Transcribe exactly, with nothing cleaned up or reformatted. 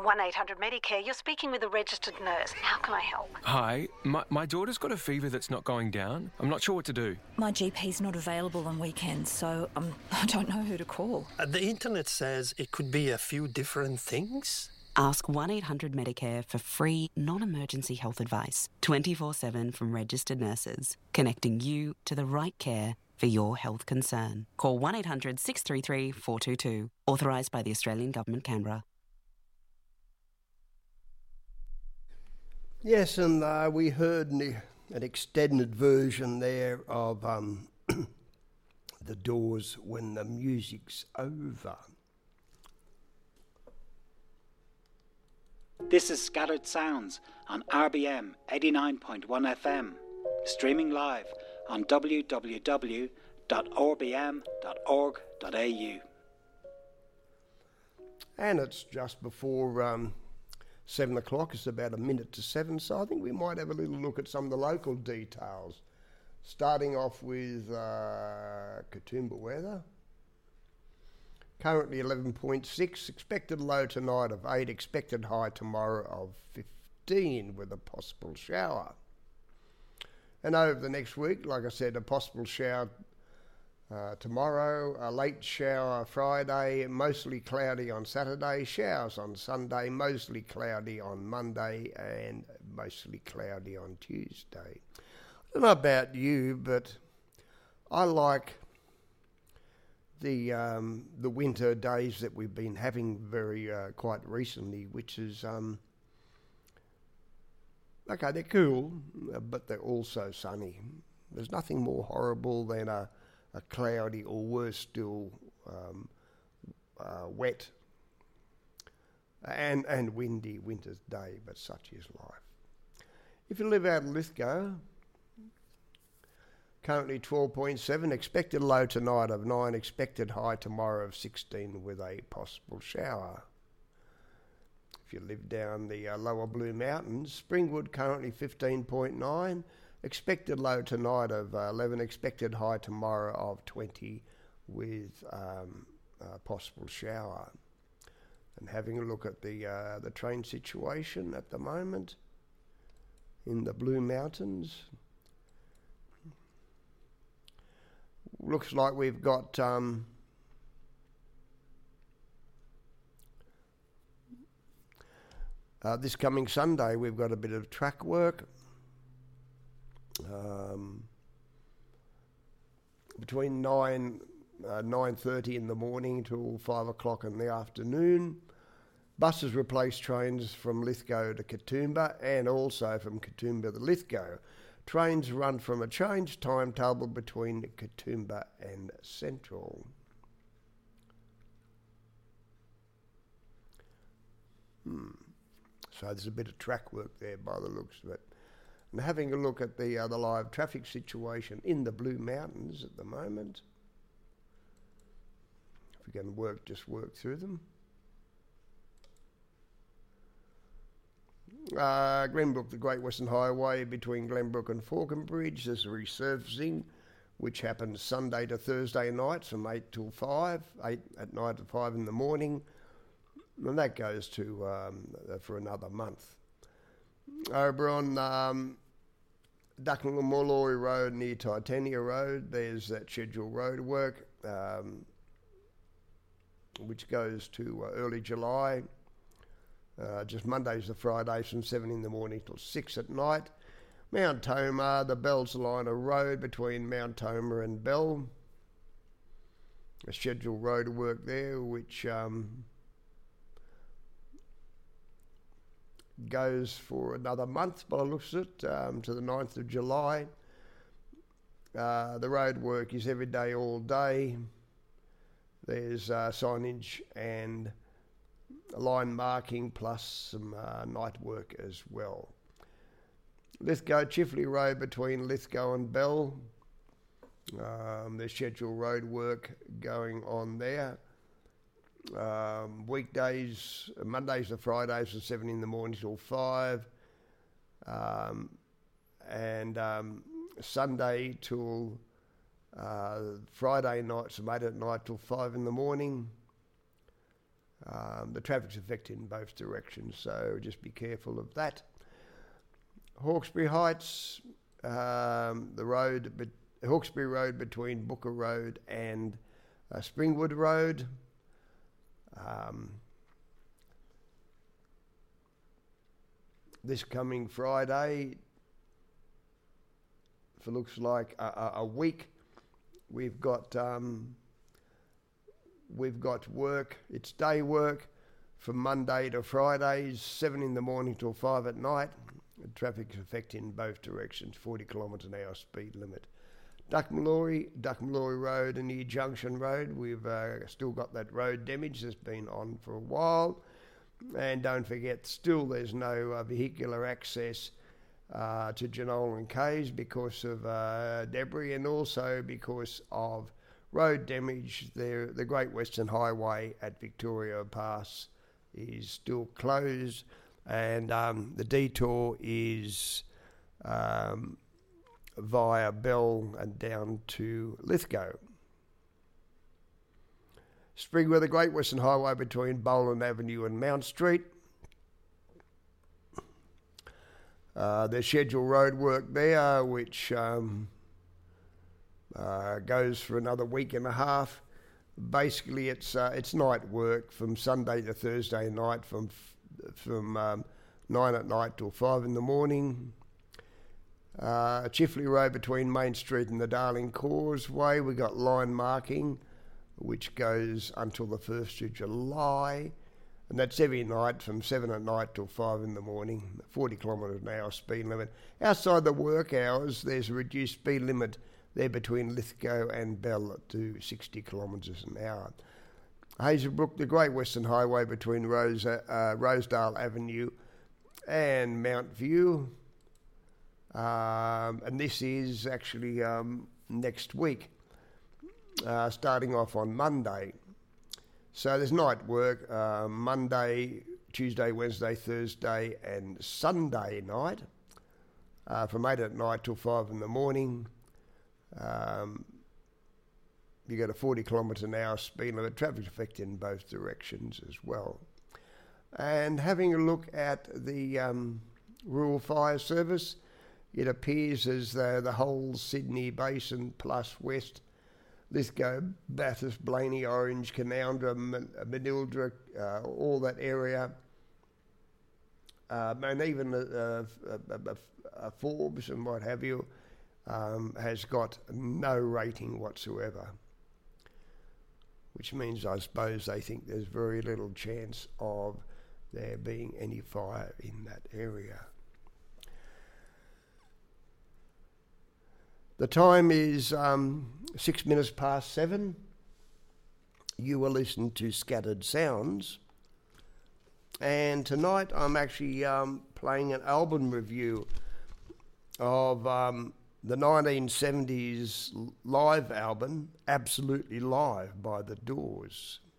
one eight hundred Medicare, you're speaking with a registered nurse. How can I help? Hi, my, my daughter's got a fever that's not going down. I'm not sure what to do. My G P's not available on weekends, so um, I don't know who to call. Uh, the internet says it could be a few different things. Ask one eight hundred Medicare for free, non-emergency health advice, twenty-four seven from registered nurses, connecting you to the right care for your health concern. Call one eight hundred six three three four two two. Authorised by the Australian Government, Canberra. Yes, and uh, we heard an, an extended version there of um, The Doors, When the Music's Over. This is Scattered Sounds on R B M eighty-nine point one F M, streaming live on w w w dot r b m dot org dot a u. And it's just before um, seven o'clock, it's about a minute to seven, so I think we might have a little look at some of the local details. Starting off with uh, Katoomba weather. Currently eleven point six, expected low tonight of eight, expected high tomorrow of fifteen with a possible shower. And over the next week, like I said, a possible shower uh, tomorrow, a late shower Friday, mostly cloudy on Saturday, showers on Sunday, mostly cloudy on Monday and mostly cloudy on Tuesday. I don't know about you, but I like the um, the winter days that we've been having very uh, quite recently, which is um, okay. They're cool, but they're also sunny. There's nothing more horrible than a, a cloudy or worse still um, uh, wet and and windy winter's day. But such is life. If you live out in Lithgow. Currently twelve point seven, expected low tonight of nine, expected high tomorrow of sixteen with a possible shower. If you live down the uh, lower Blue Mountains, Springwood currently fifteen point nine, expected low tonight of uh, eleven, expected high tomorrow of twenty with um, a possible shower. And having a look at the uh, the train situation at the moment in the Blue Mountains. Looks like we've got um, uh, this coming Sunday we've got a bit of track work um, between nine uh, nine thirty in the morning till five o'clock in the afternoon. Buses replace trains from Lithgow to Katoomba and also from Katoomba to Lithgow. Trains run from a changed timetable between Katoomba and Central. Hmm. So there's a bit of track work there by the looks of it. And having a look at the, uh, the live traffic situation in the Blue Mountains at the moment. If we can work, just work through them. Uh, Glenbrook, the Great Western Highway between Glenbrook and Falconbridge, there's a resurfacing which happens Sunday to Thursday nights from eight till five, eight at night to five in the morning, and that goes to um, for another month. Over on um, Duckingham Molloy Road near Titania Road, there's that scheduled road work um, which goes to uh, early July. Uh, just Mondays to Fridays from seven in the morning till six at night. Mount Tomah, the Bellsliner Road between Mount Tomah and Bell. A scheduled road work there which um, goes for another month by the looks of it, um, to the ninth of July. Uh, the road work is every day, all day. There's uh, signage and line marking plus some uh, night work as well. Lithgow Chifley Road between Lithgow and Bell. Um, there's scheduled road work going on there. Um, weekdays, Mondays to Fridays from seven in the morning till five. Um, and um, Sunday till uh, Friday nights from eight at night till five in the morning. Um, the traffic's affected in both directions, so just be careful of that. Hawkesbury Heights, um, the road, but Hawkesbury Road between Booker Road and uh, Springwood Road. Um, this coming Friday, for looks like a, a, a week, we've got um, we've got work. It's day work from Monday to Fridays, seven in the morning till five at night. The traffic's affecting both directions, forty kilometres an hour speed limit. Duckmallory, Duckmallory Road and Near Junction Road, we've uh, still got that road damage that's been on for a while. And don't forget, still there's no uh, vehicular access uh, to Jenolan Caves because of uh, debris, and also because of road damage. The, the Great Western Highway at Victoria Pass is still closed, and um, the detour is um, via Bell and down to Lithgow. Springwood, the Great Western Highway between Boland Avenue and Mount Street. Uh, there's scheduled road work there, which um, uh, goes for another week and a half. Basically, it's uh, it's night work from Sunday to Thursday night, from from um, nine at night till five in the morning. Uh, Chifley Road between Main Street and the Darling Causeway, we got line marking, which goes until the first of July, and that's every night from seven at night till five in the morning, forty kilometres an hour speed limit. Outside the work hours, there's a reduced speed limit there between Lithgow and Bell to sixty kilometres an hour. Hazelbrook, the Great Western Highway between Rose, uh, Rosedale Avenue and Mount View. Um, and this is actually um, next week, uh, starting off on Monday. So there's night work, uh, Monday, Tuesday, Wednesday, Thursday and Sunday night, uh, from eight at night till five in the morning. Um, you got a forty kilometres an hour speed limit, traffic effect in both directions as well. And having a look at the um, Rural Fire Service, it appears as though the whole Sydney Basin plus West, Lithgow, Bathurst, Blaney, Orange, Canowindra, Manildra, uh, all that area, um, and even uh, uh, uh, Forbes and what have you, um, has got no rating whatsoever, which means I suppose they think there's very little chance of there being any fire in that area. The time is um, six minutes past seven. You will listen to Scattered Sounds. And tonight I'm actually um, playing an album review of um, the nineteen seventies live album, Absolutely Live by The Doors.